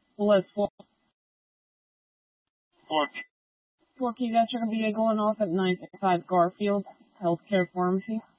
Blissful. Forky. Forky, that's your VA going off at 955 Garfield Healthcare Pharmacy.